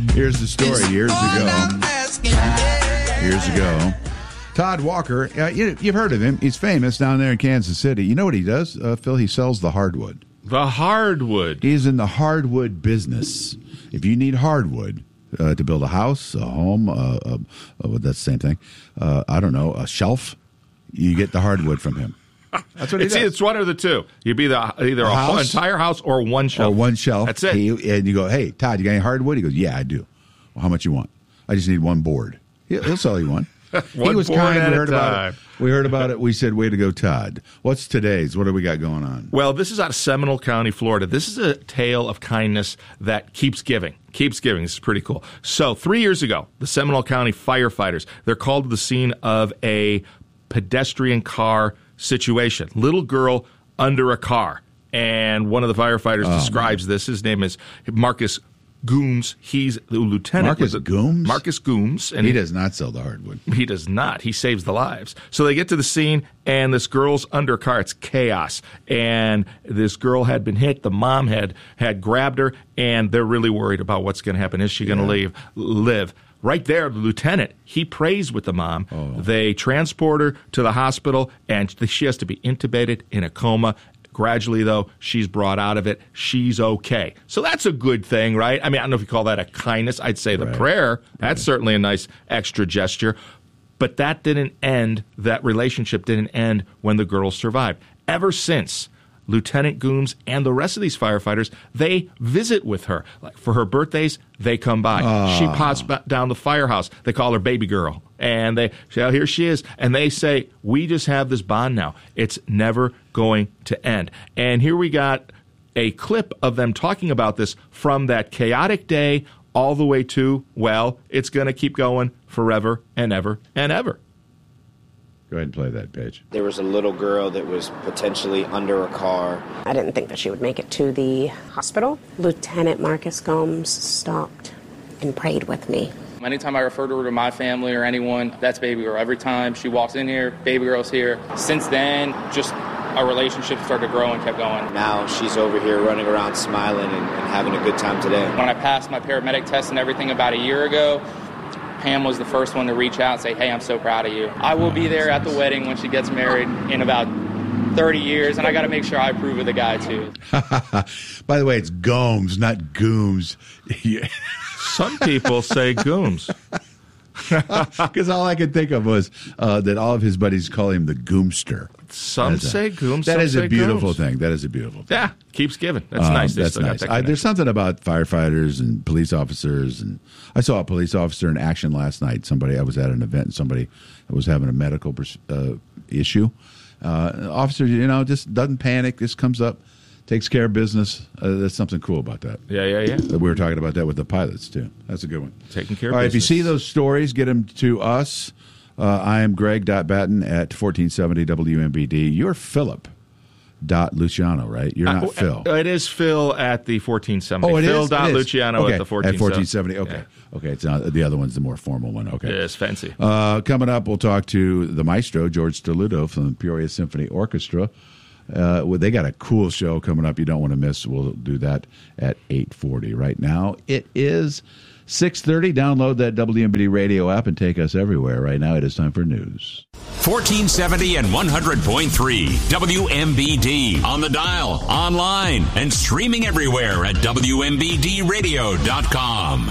Here's the story years ago. Todd Walker, you've heard of him. He's famous down there in Kansas City. You know what he does, Phil? He sells the hardwood. The hardwood. He's in the hardwood business. If you need hardwood to build a house, a home, that's the same thing. I don't know, a shelf, you get the hardwood from him. That's what he does. It's one of the two. You'd be either a whole entire house or one shelf. Or one shelf. That's it. And you go, hey, Todd, you got any hardwood? He goes, yeah, I do. Well, how much you want? I just need one board. He'll sell you one. He was kind. We heard about it. We said, way to go, Todd. What's today's? What do we got going on? Well, this is out of Seminole County, Florida. This is a tale of kindness that keeps giving. Keeps giving. This is pretty cool. So 3 years ago, the Seminole County firefighters, they're called to the scene of a pedestrian car situation. Little girl under a car. And one of the firefighters describes this. His name is Marcus Gooms. He's the lieutenant. Marcus Gooms? Marcus Gooms. And he does not sell the hardwood. He does not. He saves the lives. So they get to the scene, and this girl's under a car. It's chaos. And this girl had been hit. The mom had grabbed her, and they're really worried about what's going to happen. Is she going to live? Right there, the lieutenant, he prays with the mom. Oh. They transport her to the hospital, and she has to be intubated in a coma. Gradually, though, she's brought out of it. She's okay. So that's a good thing, right? I mean, I don't know if you call that a kindness. I'd say the prayer, that's certainly a nice extra gesture. But that didn't end, that relationship didn't end when the girl survived. Ever since, Lieutenant Gooms and the rest of these firefighters, they visit with her. Like for her birthdays, they come by. She pops down the firehouse. They call her baby girl. And they say, oh, here she is. And they say, we just have this bond now. It's never going to end. And here we got a clip of them talking about this from that chaotic day all the way to, well, it's going to keep going forever and ever and ever. Go ahead and play that, Paige. There was a little girl that was potentially under a car. I didn't think that she would make it to the hospital. Lieutenant Marcus Gomes stopped and prayed with me. Anytime I refer to her to my family or anyone, that's baby girl. Every time she walks in here, baby girl's here. Since then, just our relationship started to grow and kept going. Now she's over here running around smiling and having a good time today. When I passed my paramedic test and everything about a year ago, Pam was the first one to reach out and say, hey, I'm so proud of you. I will be there at the wedding when she gets married in about 30 years, and I got to make sure I approve of the guy, too. By the way, it's Gomes, not Gooms. Some people say Gooms. Because all I could think of was that all of his buddies call him the Goomster. Some say Gooms. That is a beautiful Gooms. thing. That is a beautiful thing. Yeah, keeps giving. That's nice. That's nice. There's something about firefighters and police officers. And I saw a police officer in action last night. I was at an event, and somebody was having a medical issue. Officer, just doesn't panic. Just comes up, takes care of business. There's something cool about that. Yeah. We were talking about that with the pilots, too. That's a good one. Taking care of business. All right, if you see those stories, get them to us. I am Greg.Batten at 1470 WMBD. You're Philip.Luciano, right? You're not Phil. It is Phil at the 1470. Oh, it is? Phil.Luciano at the 1470. At 1470, okay. Yeah. Okay, it's not, the other one's the more formal one, okay. It is fancy. Coming up, we'll talk to the maestro, George Stoluto from the Peoria Symphony Orchestra. They got a cool show coming up you don't want to miss. We'll do that at 8:40. Right now, it is 6:30. Download that WMBD radio app and take us everywhere. Right now, it is time for news. 1470 and 100.3 WMBD on the dial, online, and streaming everywhere at WMBDradio.com.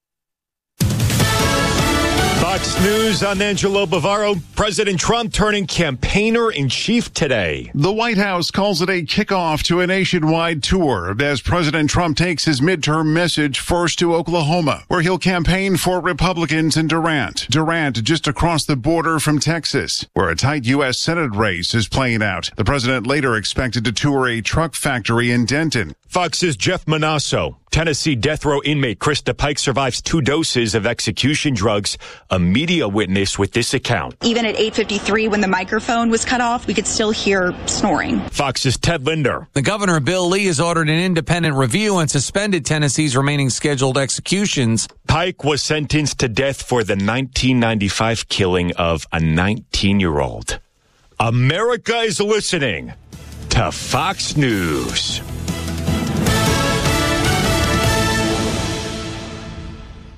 Fox News, I'm Angelo Bavaro. President Trump turning campaigner-in-chief today. The White House calls it a kickoff to a nationwide tour as President Trump takes his midterm message first to Oklahoma, where he'll campaign for Republicans in Durant. Durant just across the border from Texas, where a tight U.S. Senate race is playing out. The president later expected to tour a truck factory in Denton. Fox's Jeff Manasso. Tennessee death row inmate Krista Pike survives 2 doses of execution drugs. A media witness with this account. Even at 8:53, when the microphone was cut off, we could still hear snoring. Fox's Ted Linder. The governor, Bill Lee, has ordered an independent review and suspended Tennessee's remaining scheduled executions. Pike was sentenced to death for the 1995 killing of a 19-year-old. America is listening to Fox News.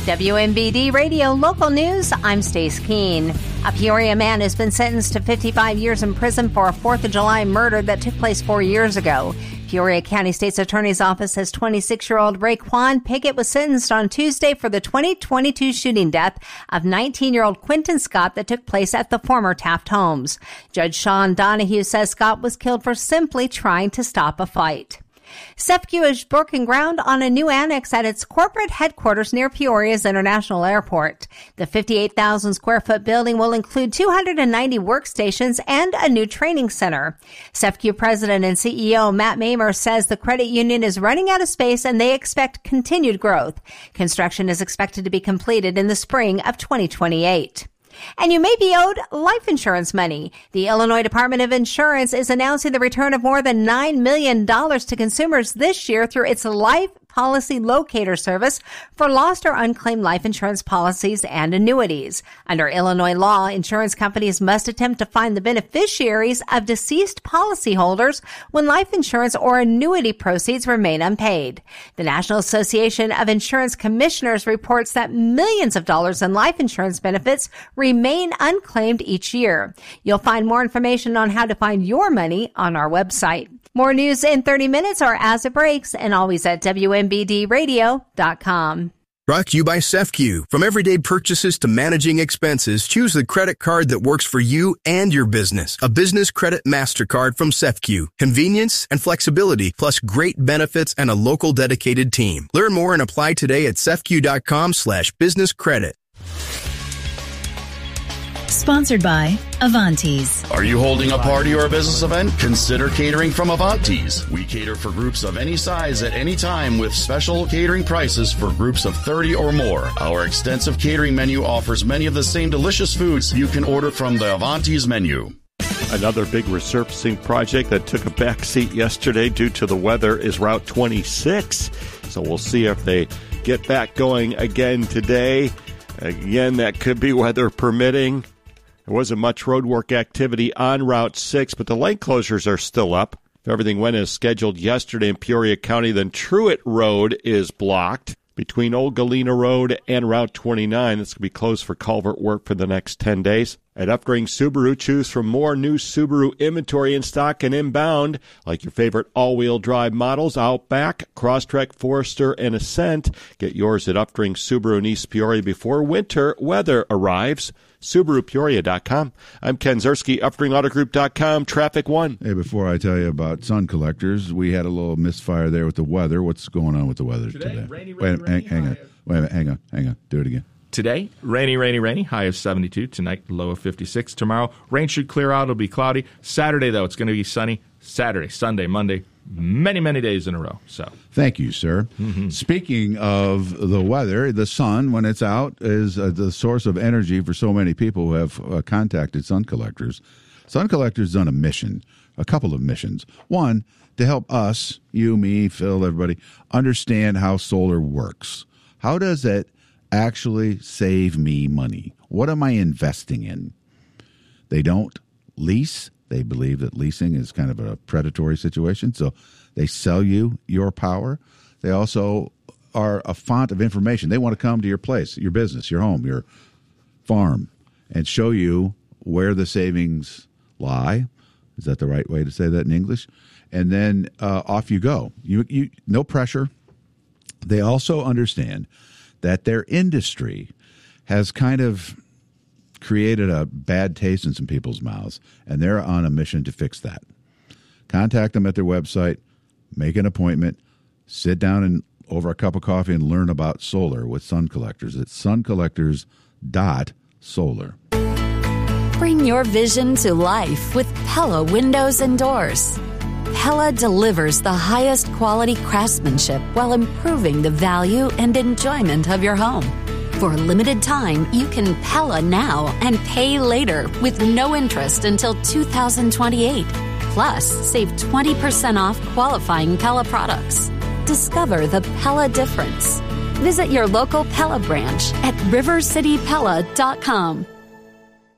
WMBD Radio Local News, I'm Stace Keene. A Peoria man has been sentenced to 55 years in prison for a 4th of July murder that took place 4 years ago. Peoria County State's Attorney's Office says 26-year-old Raekwon Pickett was sentenced on Tuesday for the 2022 shooting death of 19-year-old Quentin Scott that took place at the former Taft Homes. Judge Sean Donahue says Scott was killed for simply trying to stop a fight. CEFCU is broken ground on a new annex at its corporate headquarters near Peoria's International Airport. The 58,000 square foot building will include 290 workstations and a new training center. CEFCU President and CEO Matt Mamer says the credit union is running out of space and they expect continued growth. Construction is expected to be completed in the spring of 2028. And you may be owed life insurance money. The Illinois Department of Insurance is announcing the return of more than $9 million to consumers this year through its Life Policy Locator service for lost or unclaimed life insurance policies and annuities. Under Illinois law, insurance companies must attempt to find the beneficiaries of deceased policyholders when life insurance or annuity proceeds remain unpaid. The National Association of Insurance Commissioners reports that millions of dollars in life insurance benefits remain unclaimed each year. You'll find more information on how to find your money on our website. More news in 30 minutes or as it breaks, and always at WMBDradio.com. Brought to you by CEFCU. From everyday purchases to managing expenses, choose the credit card that works for you and your business. A business credit MasterCard from CEFCU. Convenience and flexibility, plus great benefits and a local dedicated team. Learn more and apply today at CEFCU.com/businesscredit. Sponsored by Avantes. Are you holding a party or a business event? Consider catering from Avantes. We cater for groups of any size at any time with special catering prices for groups of 30 or more. Our extensive catering menu offers many of the same delicious foods you can order from the Avantes menu. Another big resurfacing project that took a backseat yesterday due to the weather is Route 26. So we'll see if they get back going again today. Again, that could be weather permitting. There wasn't much roadwork activity on Route 6, but the lane closures are still up. If everything went as scheduled yesterday in Peoria County, then Truett Road is blocked between Old Galena Road and Route 29. It's going to be closed for culvert work for the next 10 days. At Upgrade Subaru, choose from more new Subaru inventory in stock and inbound, like your favorite all-wheel drive models, Outback, Crosstrek, Forester, and Ascent. Get yours at Upgrade Subaru in East Peoria before winter weather arrives. SubaruPeoria.com. I'm Ken Zerski, UpspringAutoGroup.com, Traffic 1. Hey, before I tell you about sun collectors, we had a little misfire there with the weather. What's going on with the weather today? Rainy, hang on. Do it again. Today, rainy, high of 72. Tonight, low of 56. Tomorrow, rain should clear out. It'll be cloudy. Saturday, though, it's going to be sunny. Saturday, Sunday, Monday, many days in a row. So, thank you, sir. Mm-hmm. Speaking of the weather, the sun, when it's out, is the source of energy for so many people who have contacted Sun Collectors. Sun Collectors done a couple of missions. One, to help us, you, me, Phil, everybody, understand how solar works. How does it actually save me money? What am I investing in? They don't lease. They believe that leasing is kind of a predatory situation, so they sell you your power. They also are a font of information. They want to come to your place, your business, your home, your farm, and show you where the savings lie. Is that the right way to say that in English? And then off you go. You no pressure. They also understand that their industry has kind of created a bad taste in some people's mouths, and they're on a mission to fix that. Contact them at their website, make an appointment, sit down and over a cup of coffee and learn about solar with Sun Collectors. It's suncollectors.solar. Bring your vision to life with Pella Windows and Doors. Pella delivers the highest quality craftsmanship while improving the value and enjoyment of your home. For a limited time, you can Pella now and pay later with no interest until 2028. Plus, save 20% off qualifying Pella products. Discover the Pella difference. Visit your local Pella branch at rivercitypella.com.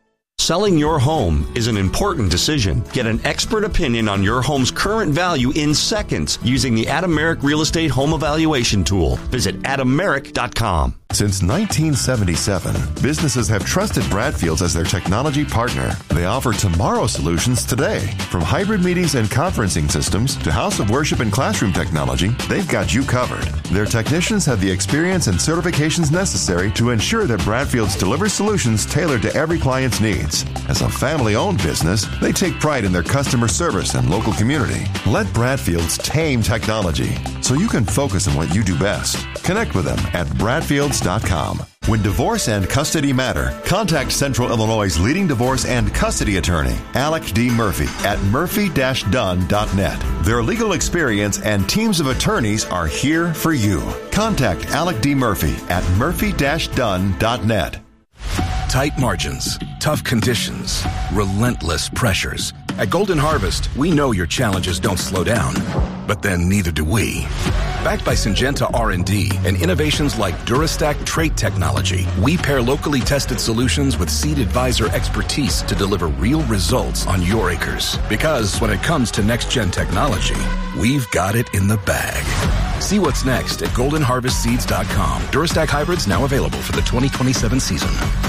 Selling your home is an important decision. Get an expert opinion on your home's current value in seconds using the Adameric Real Estate Home Evaluation Tool. Visit adameric.com. Since 1977, businesses have trusted Bradfields as their technology partner. They offer tomorrow solutions today. From hybrid meetings and conferencing systems to house of worship and classroom technology, they've got you covered. Their technicians have the experience and certifications necessary to ensure that Bradfields delivers solutions tailored to every client's needs. As a family-owned business, they take pride in their customer service and local community. Let Bradfields tame technology so you can focus on what you do best. Connect with them at Bradfields.com. When divorce and custody matter, contact Central Illinois' leading divorce and custody attorney, Alec D. Murphy, at murphy-dunn.net. Their legal experience and teams of attorneys are here for you. Contact Alec D. Murphy at murphy-dunn.net. Tight margins, tough conditions, relentless pressures. At Golden Harvest, we know your challenges don't slow down, but then neither do we. Backed by Syngenta R&D and innovations like Durastack trait technology, we pair locally tested solutions with Seed Advisor expertise to deliver real results on your acres. Because when it comes to next-gen technology, we've got it in the bag. See what's next at goldenharvestseeds.com. Durastack hybrids now available for the 2027 season.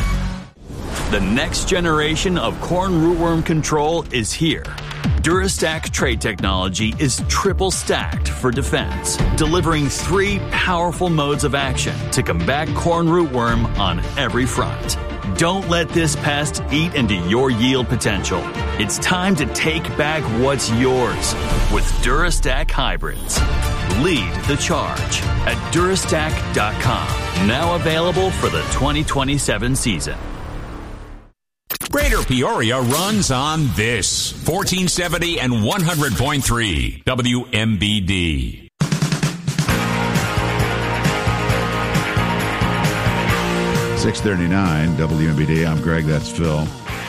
The next generation of corn rootworm control is here. Durastack trait technology is triple stacked for defense, delivering 3 powerful modes of action to combat corn rootworm on every front. Don't let this pest eat into your yield potential. It's time to take back what's yours with Durastack hybrids. Lead the charge at Durastack.com. Now available for the 2027 season. Greater Peoria runs on this 1470 and 100.3 WMBD. .639 WMBD. I'm Greg. That's Phil.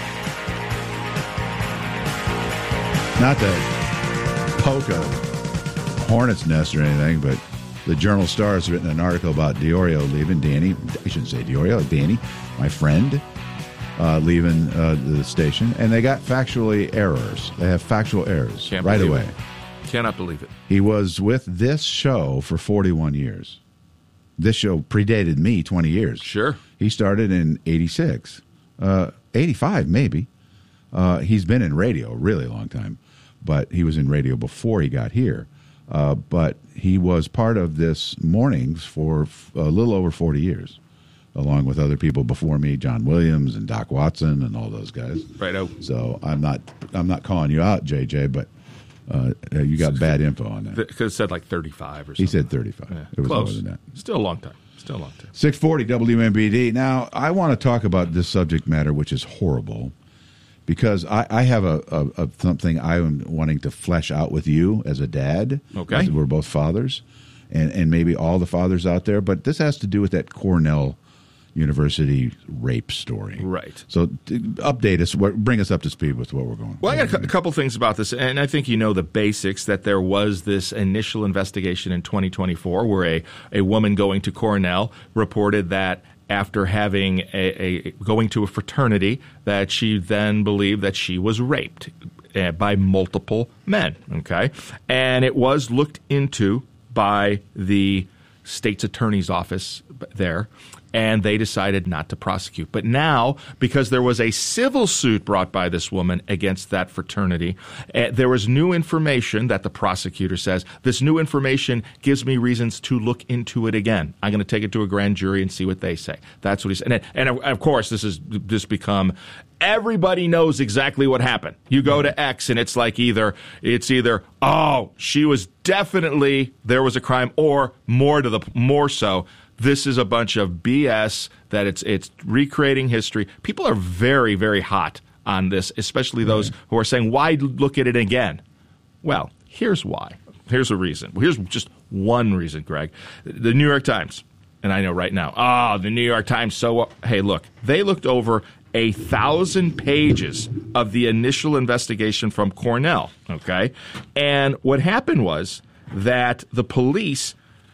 Not to poke a hornet's nest or anything, but the Journal Star has written an article about Diorio leaving. Danny, I shouldn't say Diorio, Danny, my friend, leaving the station, and they got factually errors. They have factual errors right away. Cannot believe it. He was with this show for 41 years. This show predated me 20 years. Sure. He started in 86, 85 maybe. He's been in radio a really long time, but he was in radio before he got here. But he was part of this mornings for a little over 40 years. Along with other people before me, John Williams and Doc Watson and all those guys. Right. So I'm not calling you out, JJ, but you got bad info on that. Because it said like 35 or something. He said 35. Yeah, it was close. more than that. Still a long time. 640 WMBD. Now, I want to talk about this subject matter, which is horrible, because I have a something I'm wanting to flesh out with you as a dad. Okay. We're both fathers, and maybe all the fathers out there, but this has to do with that Cornell University rape story. Right. So update us, bring us up to speed with what we're going. Well, I got a couple things about this, and I think you know the basics, that there was this initial investigation in 2024 where a woman going to Cornell reported that after having going to a fraternity, that she then believed that she was raped by multiple men, okay? And it was looked into by the state's attorney's office there, and they decided not to prosecute. But now, because there was a civil suit brought by this woman against that fraternity, there was new information that the prosecutor says, this new information gives me reasons to look into it again. I'm going to take it to a grand jury and see what they say. That's what he said. And of course, this has just become, everybody knows exactly what happened. You go to X and it's like either, oh, she was definitely, there was a crime, or more so, this is a bunch of BS, that it's recreating history. People are very, very hot on this, especially those who are saying, why look at it again? Well, here's why. Here's a reason. Here's just one reason, Greg. The New York Times, and I know right now, the New York Times, hey, look, they looked over 1,000 pages of the initial investigation from Cornell, okay? And what happened was that the police,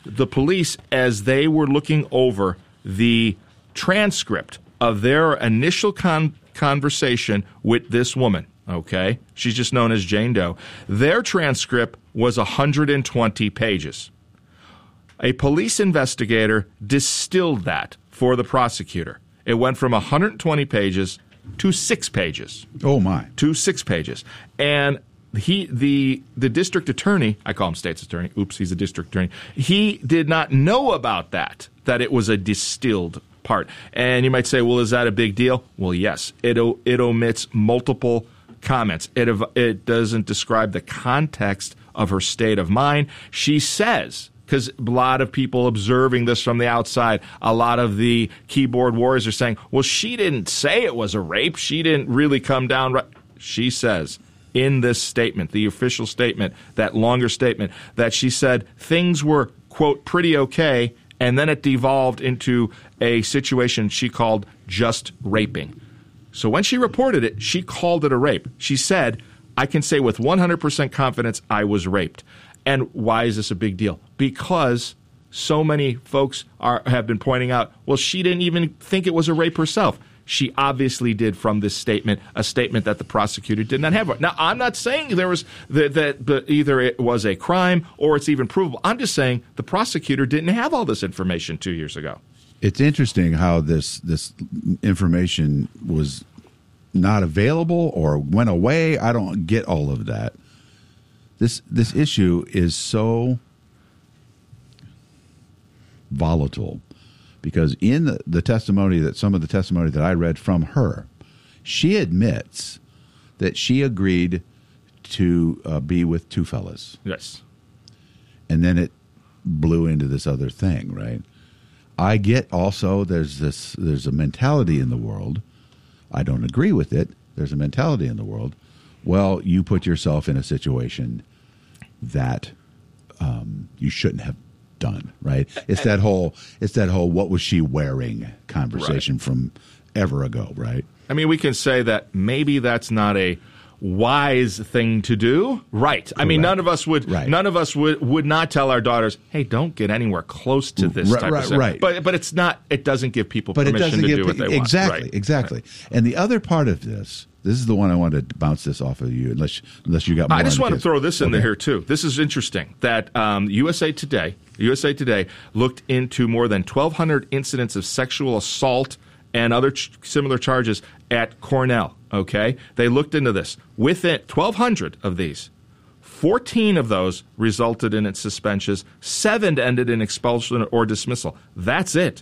as they were looking over the transcript of their initial conversation with this woman, okay? She's just known as Jane Doe. Their transcript was 120 pages. A police investigator distilled that for the prosecutor. It went from 120 pages to 6 pages. Oh, my. To 6 pages. And the district attorney, I call him state's attorney. Oops, he's a district attorney. He did not know about that it was a distilled part. And you might say, well, is that a big deal? Well, yes. It omits multiple comments. It doesn't describe the context of her state of mind. She says, because a lot of people observing this from the outside, a lot of the keyboard warriors are saying, well, she didn't say it was a rape. She didn't really come down right. She says in this statement, the official statement, that longer statement, that she said things were, quote, pretty okay, and then it devolved into a situation she called just raping. So when she reported it, she called it a rape. She said, I can say with 100% confidence I was raped. And why is this a big deal? Because so many folks have been pointing out, well, she didn't even think it was a rape herself. She obviously did from this statement, a statement that the prosecutor did not have. Now, I'm not saying there was that either it was a crime or it's even provable. I'm just saying the prosecutor didn't have all this information 2 years ago. It's interesting how this information was not available or went away. I don't get all of that. This issue is so volatile because in the testimony some of the testimony that I read from her, she admits that she agreed to be with 2 fellas. Yes. And then it blew into this other thing, right? I get also there's a mentality in the world. I don't agree with it. There's a mentality in the world. Well, you put yourself in a situation that you shouldn't have done, right? It's that whole what was she wearing conversation from ever ago, right? I mean, we can say that maybe that's not a wise thing to do, right? I mean, none of us would not tell our daughters, "Hey, don't get anywhere close to this type of stuff." Right. But it's not. It doesn't give people permission to do what they want. Exactly. Right. And the other part of this is the one I wanted to bounce this off of you, unless you got more. I just want to throw this in there here too. This is interesting that USA Today looked into more than 1,200 incidents of sexual assault and other similar charges at Cornell. Okay, they looked into this. Within 1,200 of these, 14 of those resulted in its suspensions. 7 ended in expulsion or dismissal. That's it.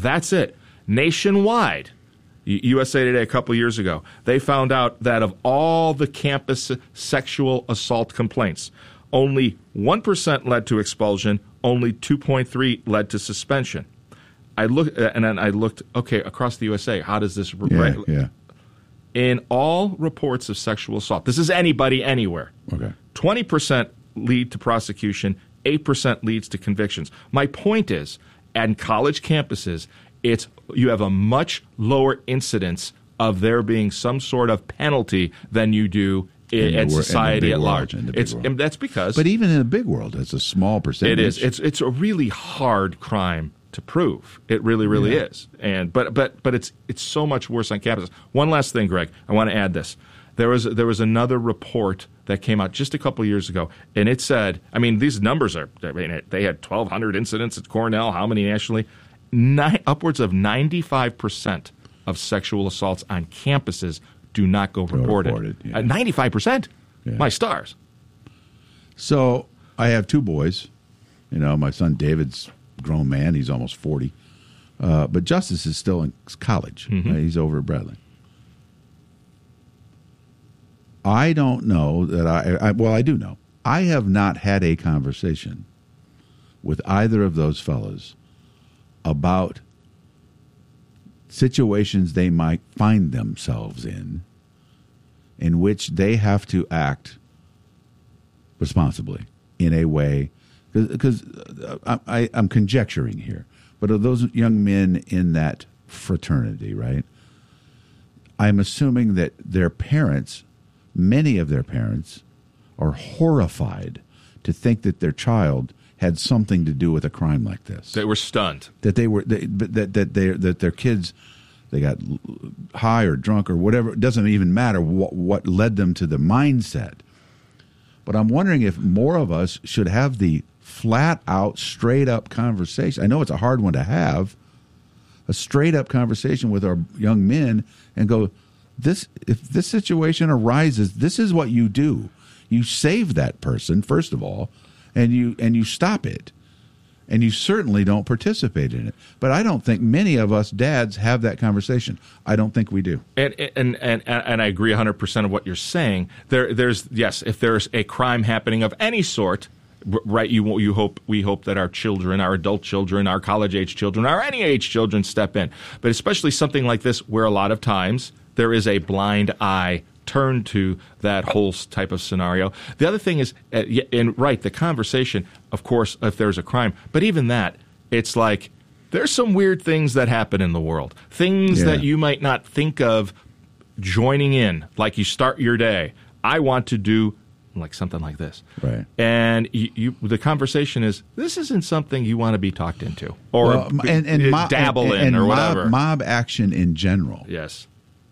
Nationwide, USA Today a couple years ago, they found out that of all the campus sexual assault complaints, only 1% led to expulsion, only 2.3% led to suspension. I looked, okay, across the USA, how does this... Yeah. In all reports of sexual assault, this is anybody, anywhere, 20% lead to prosecution, 8% leads to convictions. My point is, at college campuses, you have a much lower incidence of there being some sort of penalty than you do in society at large. That's because... But even in the big world, it's a small percentage. It is. It's a really hard crime to prove. It really is. And but it's so much worse on campuses. One last thing, Greg, I want to add this. There was another report that came out just a couple of years ago, and it said, I mean, these numbers they had 1,200 incidents at Cornell. How many nationally? Upwards of 95% of sexual assaults on campuses do not go reported. 95%? Yeah. My stars. So I have 2 boys. My son David's a grown man. He's almost 40. But Justice is still in college. Mm-hmm. Right? He's over at Bradley. I don't know that I do know. I have not had a conversation with either of those fellas about situations they might find themselves in which they have to act responsibly in a way, because I'm conjecturing here, but of those young men in that fraternity, right, I'm assuming that their parents, many of their parents, are horrified to think that their child had something to do with a crime like this. They were stunned. That their kids they got high or drunk or whatever. It doesn't even matter what led them to the mindset. But I'm wondering if more of us should have the flat out, straight up conversation. I know it's a hard one to have, a straight up conversation with our young men and go, if this situation arises, this is what you do. You save that person, first of all, and you stop it. And you certainly don't participate in it. But I don't think many of us dads have that conversation. I don't think we do. And I agree 100% of what you're saying. If there's a crime happening of any sort, right? We hope that our children, our adult children, our college age children, our any age children step in. But especially something like this, where a lot of times there is a blind eye turn to that whole type of scenario. The other thing is, the conversation, of course, if there's a crime, but even that, it's like there's some weird things that happen in the world, things that you might not think of joining in, like you start your day. I want to do like something like this. Right. And the conversation is, this isn't something you want to be talked into or dabble in or whatever. Mob action in general. Yes.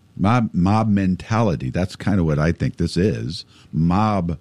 Mob mentality. That's kind of what I think this is. Mob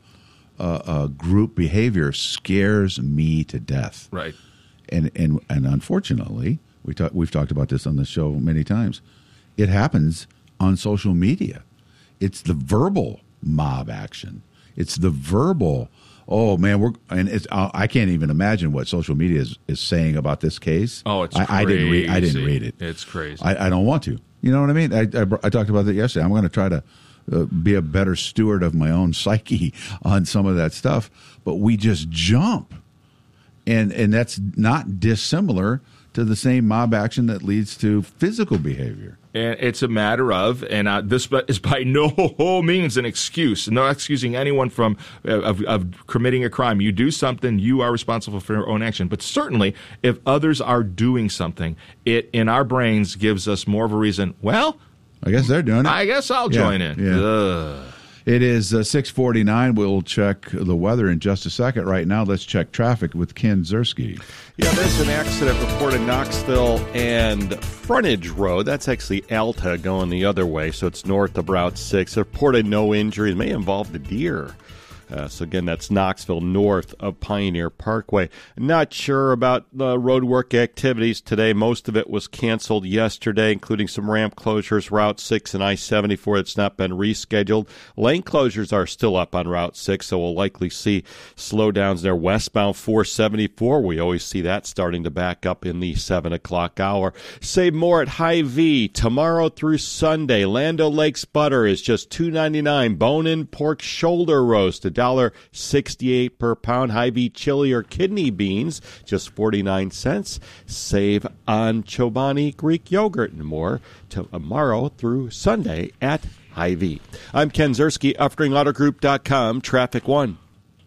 group behavior scares me to death. Right. And unfortunately, we've talked about this on the show many times. It happens on social media. It's the verbal mob action. It's the verbal. Oh man, I can't even imagine what social media is saying about this case. Oh, it's crazy. I didn't read it. It's crazy. I don't want to. You know what I mean? I talked about that yesterday. I'm going to try to be a better steward of my own psyche on some of that stuff. But we just jump. And that's not dissimilar to the same mob action that leads to physical behavior. And it's a matter of, and this is by no means an excuse, not excusing anyone from of committing a crime. You do something, you are responsible for your own action. But certainly, if others are doing something, it in our brains gives us more of a reason. Well, I guess they're doing it. I guess I'll join in. Yeah. It is 6:49. We'll check the weather in just a second. Right now, let's check traffic with Ken Ziersky. Yeah, there's an accident reported Knoxville and Frontage Road. That's actually Alta going the other way, so it's north of Route 6. Reported no injuries. May involve the deer. So again, that's Knoxville north of Pioneer Parkway. Not sure about the roadwork activities today. Most of it was canceled yesterday, including some ramp closures, Route 6 and I-74 that's not been rescheduled. Lane closures are still up on Route 6, so we'll likely see slowdowns there. Westbound 474, we always see that starting to back up in the 7 o'clock hour. Save more at Hy-Vee tomorrow through Sunday. Land O'Lakes butter is just $2.99. Bone-in pork shoulder roast, $1.68 per pound. Hy-Vee chili or kidney beans, just 49 cents. Save on Chobani Greek yogurt and more tomorrow through Sunday at Hy-Vee. I'm Ken Ziersky, UffringAutoGroup.com, Traffic 1.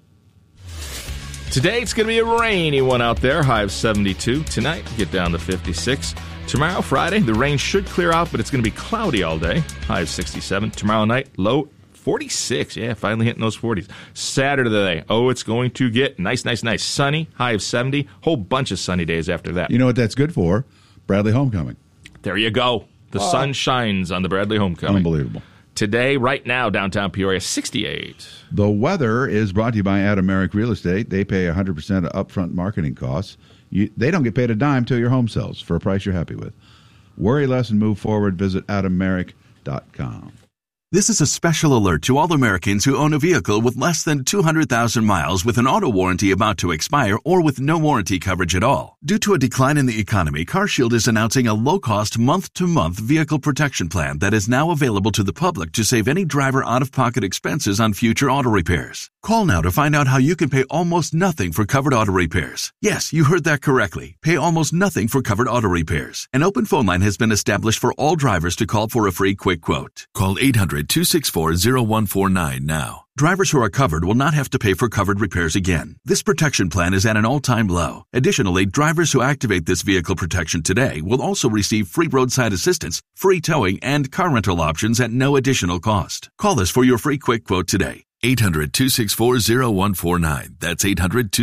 Today it's going to be a rainy one out there, high of 72. Tonight, get down to 56. Tomorrow, Friday, the rain should clear out, but it's going to be cloudy all day, high of 67. Tomorrow night, low 46. Yeah, finally hitting those 40s. Saturday, it's going to get nice. Sunny, high of 70. Whole bunch of sunny days after that. You know what that's good for? Bradley Homecoming. There you go. The sun shines on the Bradley Homecoming. Unbelievable. Today, right now, downtown Peoria, 68. The weather is brought to you by Adam Merrick Real Estate. They pay 100% of upfront marketing costs. They don't get paid a dime till your home sells for a price you're happy with. Worry less and move forward. Visit AdamMerrick.com. This is a special alert to all Americans who own a vehicle with less than 200,000 miles with an auto warranty about to expire or with no warranty coverage at all. Due to a decline in the economy, CarShield is announcing a low-cost month-to-month vehicle protection plan that is now available to the public to save any driver out-of-pocket expenses on future auto repairs. Call now to find out how you can pay almost nothing for covered auto repairs. Yes, you heard that correctly. Pay almost nothing for covered auto repairs. An open phone line has been established for all drivers to call for a free quick quote. Call 800-264-0149 now. Drivers who are covered will not have to pay for covered repairs again. This protection plan is at an all-time low. Additionally, drivers who activate this vehicle protection today will also receive free roadside assistance, free towing, and car rental options at no additional cost. Call us for your free quick quote today. 800-264-0149. That's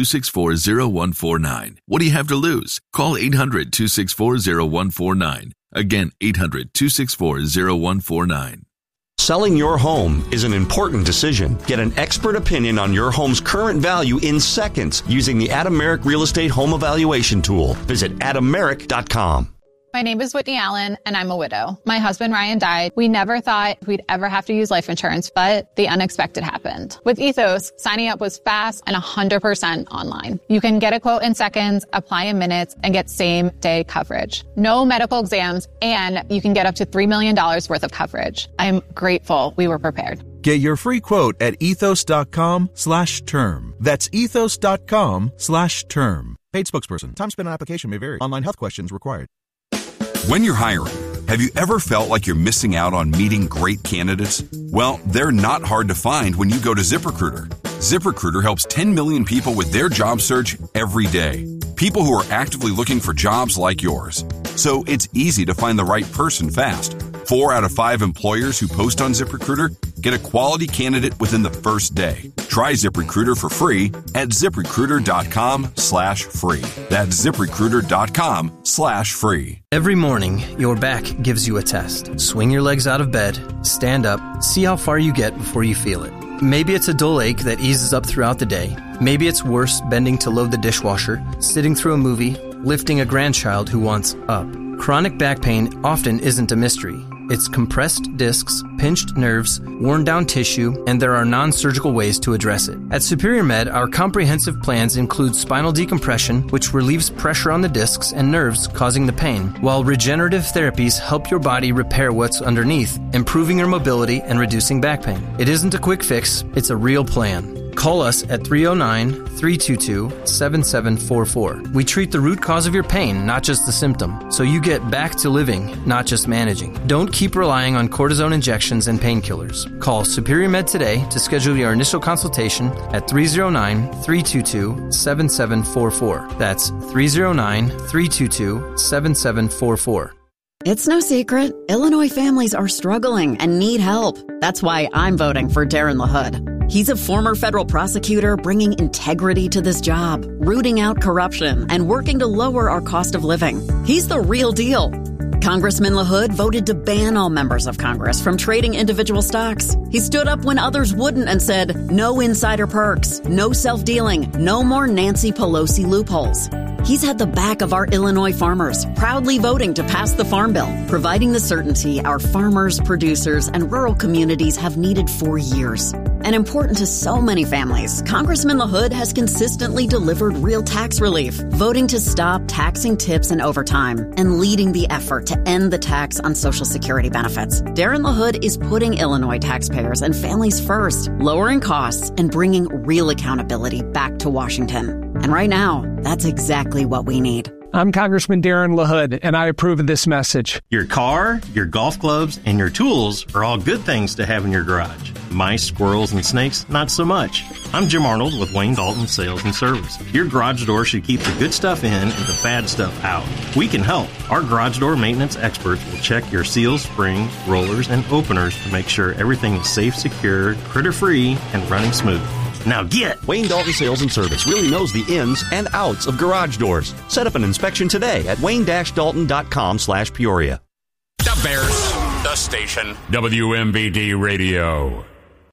800-264-0149. What do you have to lose? Call 800-264-0149. Again, 800-264-0149. Selling your home is an important decision. Get an expert opinion on your home's current value in seconds using the Adameric Real Estate Home Evaluation Tool. Visit adameric.com. My name is Whitney Allen, and I'm a widow. My husband, Ryan, died. We never thought we'd ever have to use life insurance, but the unexpected happened. With Ethos, signing up was fast and 100% online. You can get a quote in seconds, apply in minutes, and get same-day coverage. No medical exams, and you can get up to $3 million worth of coverage. I'm grateful we were prepared. Get your free quote at ethos.com/term. That's ethos.com/term. Paid spokesperson. Time spent on application may vary. Online health questions required. When you're hiring, have you ever felt like you're missing out on meeting great candidates? Well, they're not hard to find when you go to ZipRecruiter. ZipRecruiter helps 10 million people with their job search every day. People who are actively looking for jobs like yours. So it's easy to find the right person fast. 4 out of 5 employers who post on ZipRecruiter get a quality candidate within the first day. Try ZipRecruiter for free at ZipRecruiter.com/free. That's ZipRecruiter.com/free. Every morning, your back gives you a test. Swing your legs out of bed, stand up, see how far you get before you feel it. Maybe it's a dull ache that eases up throughout the day. Maybe it's worse bending to load the dishwasher, sitting through a movie, lifting a grandchild who wants up. Chronic back pain often isn't a mystery. It's compressed discs, pinched nerves, worn down tissue, and there are non-surgical ways to address it. At Superior Med, our comprehensive plans include spinal decompression, which relieves pressure on the discs and nerves causing the pain, while regenerative therapies help your body repair what's underneath, improving your mobility and reducing back pain. It isn't a quick fix, it's a real plan. Call us at 309-322-7744. We treat the root cause of your pain, not just the symptom, so you get back to living, not just managing. Don't keep relying on cortisone injections and painkillers. Call Superior Med today to schedule your initial consultation at 309-322-7744. That's 309-322-7744. It's no secret, Illinois families are struggling and need help. That's why I'm voting for Darren LaHood. He's a former federal prosecutor bringing integrity to this job, rooting out corruption, and working to lower our cost of living. He's the real deal. Congressman LaHood voted to ban all members of Congress from trading individual stocks. He stood up when others wouldn't and said, no insider perks, no self-dealing, no more Nancy Pelosi loopholes. He's had the back of our Illinois farmers, proudly voting to pass the Farm Bill, providing the certainty our farmers, producers, and rural communities have needed for years. And important to so many families, Congressman LaHood has consistently delivered real tax relief, voting to stop taxing tips and overtime, and leading the effort to end the tax on Social Security benefits. Darren LaHood is putting Illinois taxpayers and families first, lowering costs and bringing real accountability back to Washington. And right now, that's exactly what we need. I'm Congressman Darren LaHood, and I approve of this message. Your car, your golf clubs, and your tools are all good things to have in your garage. Mice, squirrels, and snakes, not so much. I'm Jim Arnold with Wayne Dalton Sales and Service. Your garage door should keep the good stuff in and the bad stuff out. We can help. Our garage door maintenance experts will check your seals, springs, rollers, and openers to make sure everything is safe, secure, critter-free, and running smooth. Now get! Wayne Dalton Sales and Service really knows the ins and outs of garage doors. Set up an inspection today at wayne-dalton.com/Peoria. The Bears, the station, WMBD Radio.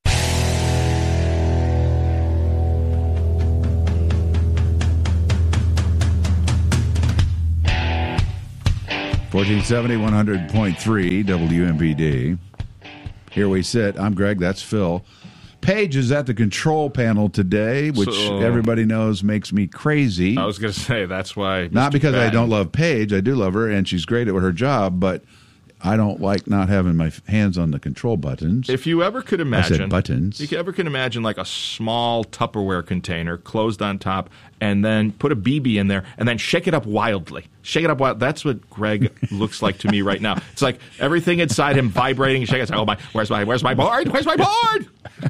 $1470, 100.3 WMBD. Here we sit. I'm Greg. That's Phil. Paige is at the control panel today, which everybody knows makes me crazy. I was going to say, that's why. Not because I don't love Paige. I do love her, and she's great at her job, but I don't like not having my hands on the control buttons. If you ever could imagine. I said buttons. If you ever could imagine like a small Tupperware container closed on top and then put a BB in there and then shake it up wildly. Shake it up wild. That's what Greg looks like to me right now. It's like everything inside him vibrating and shaking. It's like, oh my, where's my board? Where's my board?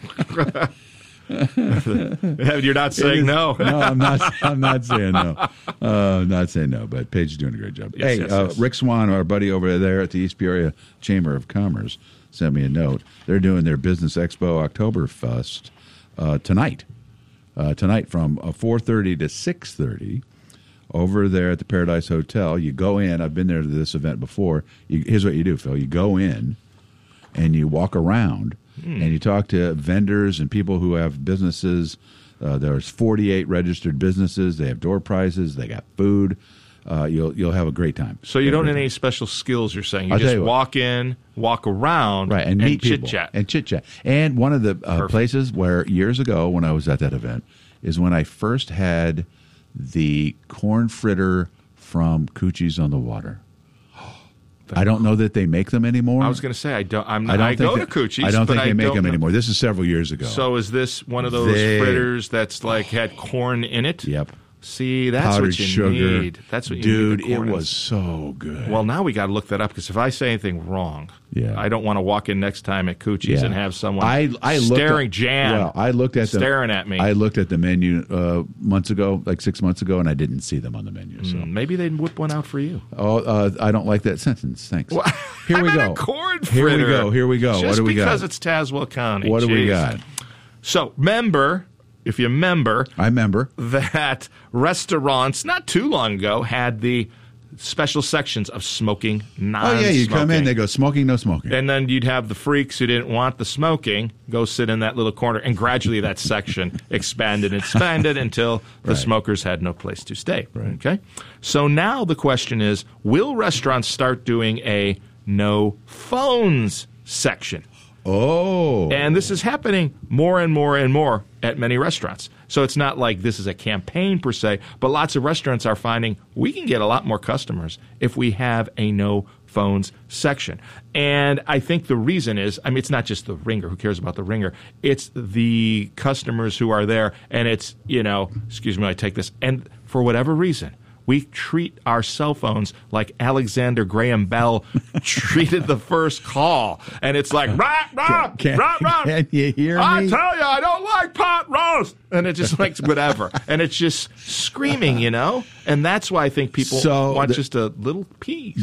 You're not saying no. No, I'm not saying no. Not saying no, but Paige is doing a great job. Yes, hey, yes. Rick Swan, our buddy over there at the East Peoria Chamber of Commerce, sent me a note. They're doing their Business Expo Oktoberfest tonight. Tonight from 4:30 to 6:30 over there at the Paradise Hotel. You go in. I've been there to this event before. Here's what you do, Phil. You go in and you walk around and you talk to vendors and people who have businesses. There's 48 registered businesses. They have door prizes. They got food. You'll have a great time. So you don't need any special skills, you're saying. You I'll just tell you walk in, walk around, right, and meet people. chit-chat. And chit-chat. And one of the places where years ago when I was at that event is when I first had the corn fritter from Coochie's on the Water. I don't know that they make them anymore. I was going to say, I go to Coochie's, I don't think they make them know. anymore. This is several years ago. So is this one of those fritters that's like had corn in it? Yep. See, that's powdered what you sugar. need. That's what you Dude, need. it was so good. Well, now we got to look that up because if I say anything wrong, yeah. I don't want to walk in next time at Coochie's and have someone staring at me. I looked at the menu months ago, like 6 months ago, and I didn't see them on the menu. So maybe they'd whip one out for you. Oh, I don't like that sentence. Thanks. Well, Here we go. A corn fritter. Here we go. Just what do we got? because it's Tazewell County. What do we got? So, if you remember, I remember that restaurants not too long ago had the special sections of smoking, non-smoking. Oh, yeah, you come in, they go smoking, no smoking. And then you'd have the freaks who didn't want the smoking go sit in that little corner, and gradually that section expanded until the smokers had no place to stay. Right. Okay? So now the question is, will restaurants start doing a no phones section? Oh. And this is happening more and more and more at many restaurants. So it's not like this is a campaign per se, but lots of restaurants are finding we can get a lot more customers if we have a no phones section. And I think the reason is, it's not just the ringer. Who cares about the ringer? It's the customers who are there, and it's, excuse me, I take this, and for whatever reason, we treat our cell phones like Alexander Graham Bell treated the first call. And it's like, can you hear me? I tell you, I don't like pot roast. And it just like whatever. And it's just screaming, And that's why I think people want just a little piece.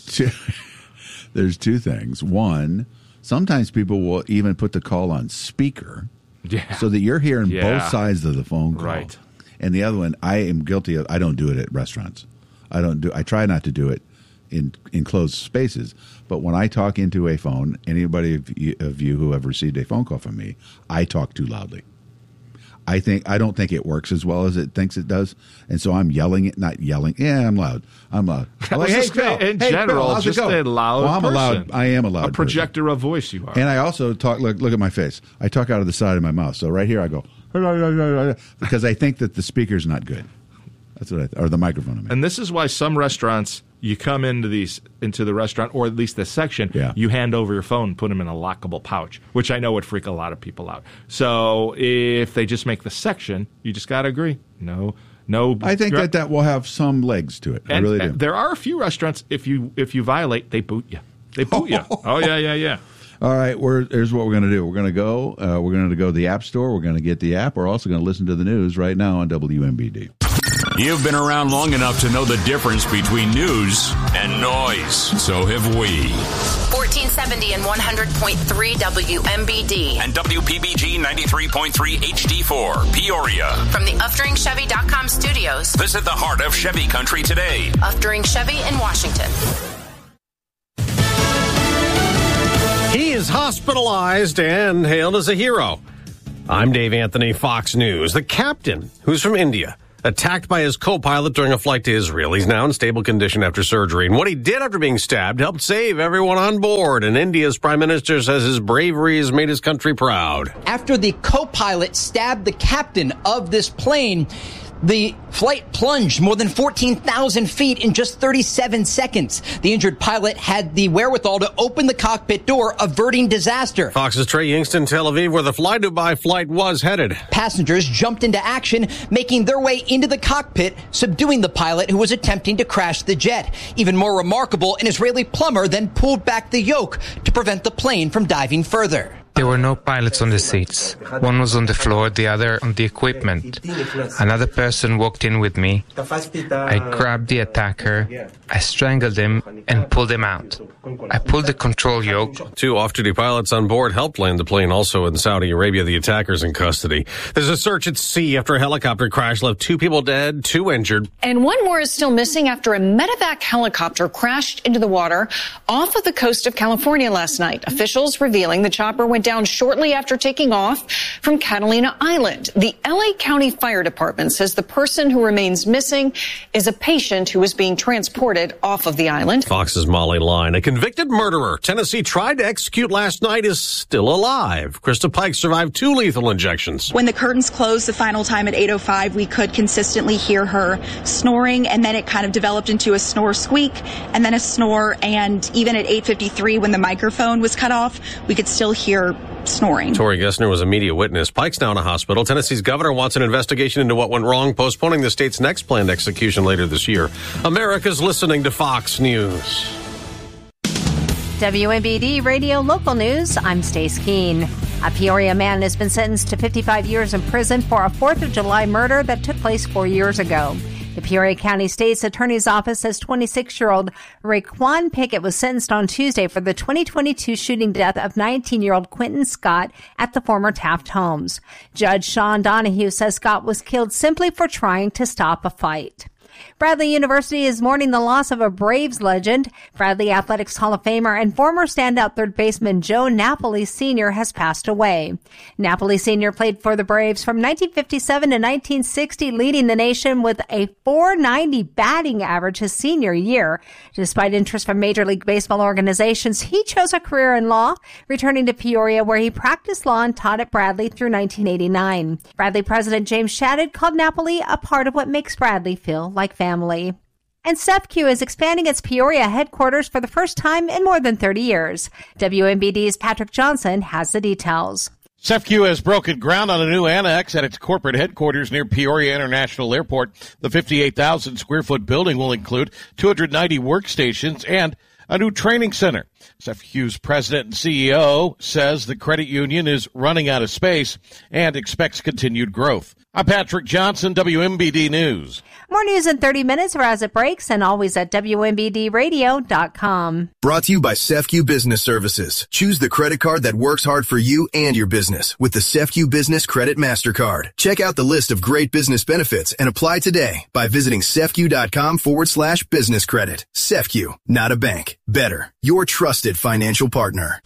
There's two things. One, sometimes people will even put the call on speaker so that you're hearing both sides of the phone call. Right. And the other one, I am guilty of. I don't do it at restaurants. I try not to do it in enclosed spaces. But when I talk into a phone, anybody of you who have received a phone call from me, I talk too loudly. I don't think it works as well as it thinks it does, and so I'm yelling it, not yelling. Yeah, I'm loud. I'm like, hey, Phil, in general, Phil, just a loud person. I am a loud a projector person. Of voice you are. And I also talk. Look at my face. I talk out of the side of my mouth. So right here, I go because I think that the speaker's not good. That's what or the microphone. And this is why some restaurants, you come into the restaurant, or at least this section, you hand over your phone and put them in a lockable pouch, which I know would freak a lot of people out. So if they just make the section, you just got to agree. No. I think that will have some legs to it. I really do. There are a few restaurants, if you violate, they boot you. Oh, yeah. All right, here's what we're going to do. We're going to go. We're going to go to the App Store. We're going to get the app. We're also going to listen to the news right now on WMBD. You've been around long enough to know the difference between news and noise. So have we. 1470 and 100.3 WMBD. And WPBG 93.3 HD4, Peoria. From the UfteringChevy.com studios. Visit the heart of Chevy country today. Uftering Chevy in Washington. He is hospitalized and hailed as a hero. I'm Dave Anthony, Fox News. The captain, who's from India, attacked by his co-pilot during a flight to Israel. He's now in stable condition after surgery. And what he did after being stabbed helped save everyone on board. And India's prime minister says his bravery has made his country proud. After the co-pilot stabbed the captain of this plane, the flight plunged more than 14,000 feet in just 37 seconds. The injured pilot had the wherewithal to open the cockpit door, averting disaster. Fox's Trey Yingsten, Tel Aviv, where the Fly Dubai flight was headed. Passengers jumped into action, making their way into the cockpit, subduing the pilot who was attempting to crash the jet. Even more remarkable, an Israeli plumber then pulled back the yoke to prevent the plane from diving further. There were no pilots on the seats. One was on the floor, the other on the equipment. Another person walked in with me. I grabbed the attacker I strangled him and pulled him out. I pulled the control yoke. 2 off-duty pilots on board helped land the plane. Also in Saudi Arabia, the attackers in custody. There's a search at sea after a helicopter crash left 2 people dead, 2 injured. And 1 more is still missing after a medevac helicopter crashed into the water off of the coast of California last night. Officials revealing the chopper went down shortly after taking off from Catalina Island. The LA County Fire Department says the person who remains missing is a patient who was being transported off of the island. Fox's Molly Line. A convicted murderer Tennessee tried to execute last night is still alive. Krista Pike survived 2 lethal injections. When the curtains closed the final time at 8:05, we could consistently hear her snoring, and then it kind of developed into a snore squeak, and then a snore, and even at 8:53 when the microphone was cut off, we could still hear snoring. Tori Gessner was a media witness. Pike's now in a hospital. Tennessee's governor wants an investigation into what went wrong, postponing the state's next planned execution later this year. America's listening to Fox News. WMBD Radio Local News, I'm Stace Keene. A Peoria man has been sentenced to 55 years in prison for a 4th of July murder that took place 4 years ago. The Peoria County State's Attorney's Office says 26-year-old Raekwon Pickett was sentenced on Tuesday for the 2022 shooting death of 19-year-old Quentin Scott at the former Taft Homes. Judge Sean Donahue says Scott was killed simply for trying to stop a fight. Bradley University is mourning the loss of a Braves legend. Bradley Athletics Hall of Famer and former standout third baseman Joe Napoli Sr. has passed away. Napoli Sr. played for the Braves from 1957 to 1960, leading the nation with a .490 batting average his senior year. Despite interest from Major League Baseball organizations, he chose a career in law, returning to Peoria where he practiced law and taught at Bradley through 1989. Bradley President James Shadid called Napoli a part of what makes Bradley feel like family. And CEFCU is expanding its Peoria headquarters for the first time in more than 30 years. WMBD's Patrick Johnson has the details. CEFCU has broken ground on a new annex at its corporate headquarters near Peoria International Airport. The 58,000 square foot building will include 290 workstations and a new training center. CEFCU's president and CEO says the credit union is running out of space and expects continued growth. I'm Patrick Johnson, WMBD News. More news in 30 minutes or as it breaks, and always at WMBDradio.com. Brought to you by CEFCU Business Services. Choose the credit card that works hard for you and your business with the CEFCU Business Credit MasterCard. Check out the list of great business benefits and apply today by visiting CEFCU.com/business credit. CEFCU, not a bank. Better. Your trusted financial partner.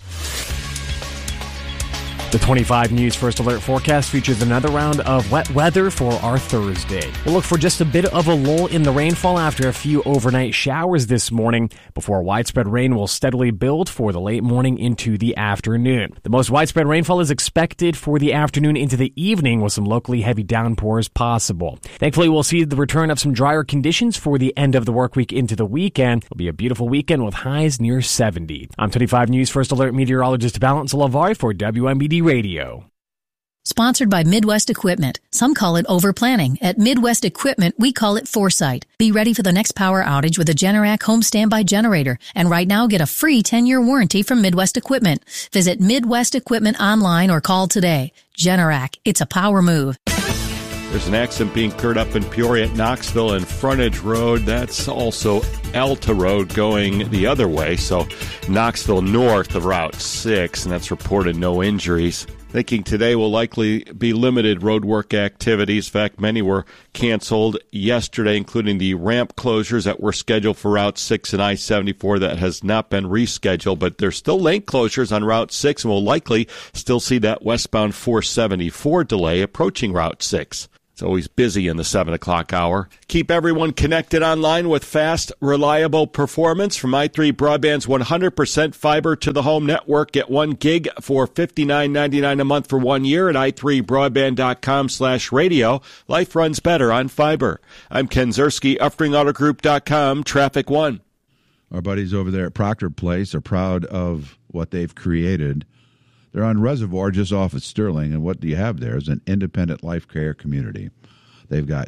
The 25 News First Alert forecast features another round of wet weather for our Thursday. We'll look for just a bit of a lull in the rainfall after a few overnight showers this morning before widespread rain will steadily build for the late morning into the afternoon. The most widespread rainfall is expected for the afternoon into the evening with some locally heavy downpours possible. Thankfully, we'll see the return of some drier conditions for the end of the work week into the weekend. It'll be a beautiful weekend with highs near 70. I'm 25 News First Alert meteorologist Valence Lavari for WMBD Radio. Sponsored by Midwest Equipment. Some call it overplanning. At Midwest Equipment, we call it foresight. Be ready for the next power outage with a Generac home standby generator. And right now, get a free 10-year warranty from Midwest Equipment. Visit Midwest Equipment online or call today. Generac, it's a power move. There's an accident being occurred up in Peoria at Knoxville and Frontage Road. That's also Alta Road going the other way. So Knoxville north of Route 6, and that's reported no injuries. Thinking today will likely be limited road work activities. In fact, many were canceled yesterday, including the ramp closures that were scheduled for Route 6 and I-74 that has not been rescheduled. But there's still lane closures on Route 6, and we'll likely still see that westbound 474 delay approaching Route 6. It's always busy in the 7 o'clock hour. Keep everyone connected online with fast, reliable performance from i3 Broadband's 100% fiber to the home network. Get 1 gig for $59.99 a month for 1 year at i3broadband.com/radio. Life runs better on fiber. I'm Ken Zerski, UffringAutoGroup.com, Traffic One. Our buddies over there at Proctor Place are proud of what they've created. They're on Reservoir just off of Sterling, and what do you have there is an independent life care community. They've got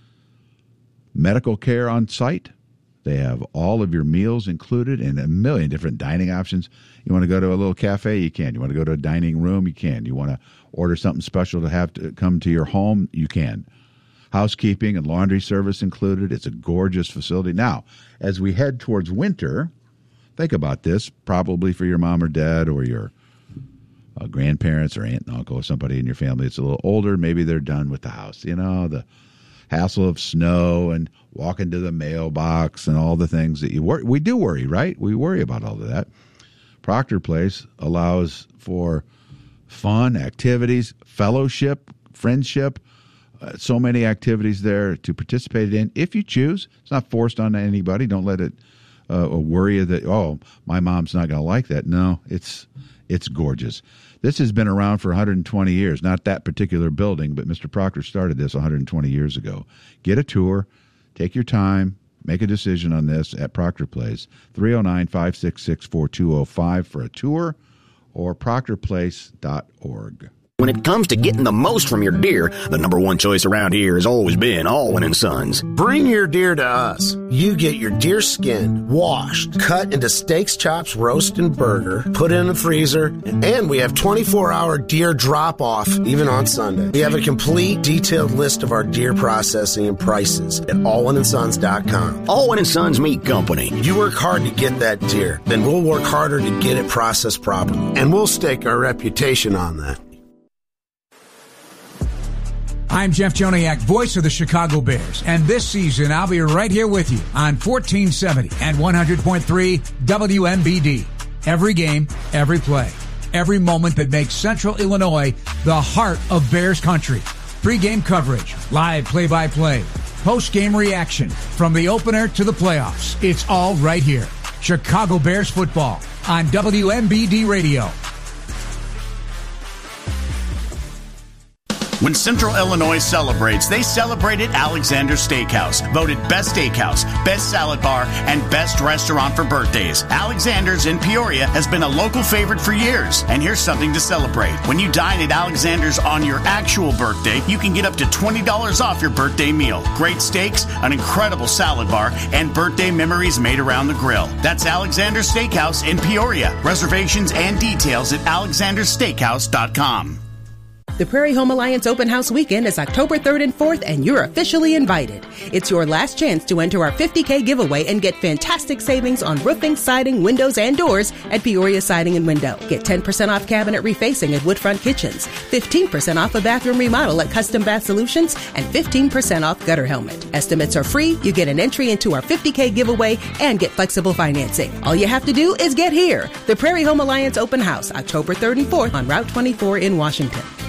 medical care on site. They have all of your meals included and a million different dining options. You want to go to a little cafe? You can. You want to go to a dining room? You can. You want to order something special to have to come to your home? You can. housekeeping and laundry service included. It's a gorgeous facility. Now, as we head towards winter, think about this, probably for your mom or dad or your grandparents or aunt and uncle or somebody in your family that's a little older. Maybe they're done with the house. The hassle of snow and walking to the mailbox and all the things that we do worry, right? We worry about all of that. Proctor Place allows for fun activities, fellowship, friendship, so many activities there to participate in if you choose. It's not forced on anybody. Don't let it worry you that, oh, my mom's not going to like that. No, it's gorgeous. This has been around for 120 years, not that particular building, but Mr. Proctor started this 120 years ago. Get a tour, take your time, make a decision on this at Proctor Place, 309-566-4205 for a tour or proctorplace.org. When it comes to getting the most from your deer, the number one choice around here has always been Alwyn & Sons. Bring your deer to us. You get your deer skin washed, cut into steaks, chops, roast, and burger, put in the freezer, and we have 24-hour deer drop-off, even on Sunday. We have a complete, detailed list of our deer processing and prices at allwinsons.com. Alwyn & Sons Meat Company. You work hard to get that deer, then we'll work harder to get it processed properly, and we'll stake our reputation on that. I'm Jeff Joniak, voice of the Chicago Bears, and this season I'll be right here with you on 1470 and 100.3 WMBD. Every game, every play, every moment that makes Central Illinois the heart of Bears country. Pre-game coverage, live play-by-play, post-game reaction, from the opener to the playoffs. It's all right here. Chicago Bears football on WMBD Radio. When Central Illinois celebrates, they celebrate at Alexander's Steakhouse. Voted Best Steakhouse, Best Salad Bar, and Best Restaurant for birthdays. Alexander's in Peoria has been a local favorite for years. And here's something to celebrate. When you dine at Alexander's on your actual birthday, you can get up to $20 off your birthday meal. Great steaks, an incredible salad bar, and birthday memories made around the grill. That's Alexander's Steakhouse in Peoria. Reservations and details at alexandersteakhouse.com. The Prairie Home Alliance Open House Weekend is October 3rd and 4th, and you're officially invited. It's your last chance to enter our $50K giveaway and get fantastic savings on roofing, siding, windows, and doors at Peoria Siding and Window. Get 10% off cabinet refacing at Woodfront Kitchens, 15% off a bathroom remodel at Custom Bath Solutions, and 15% off gutter helmet. Estimates are free, you get an entry into our $50K giveaway, and get flexible financing. All you have to do is get here. The Prairie Home Alliance Open House, October 3rd and 4th on Route 24 in Washington.